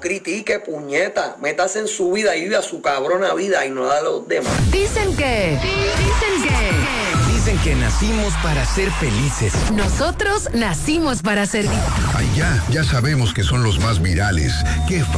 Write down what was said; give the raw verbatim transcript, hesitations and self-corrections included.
critique, puñeta. Métase en su vida y vive a su cabrona vida y no la de los demás. Dicen que... Dicen que... Dicen que nacimos para ser felices. Nosotros nacimos para servir. Ay, ya, ya sabemos que son los más virales. Qué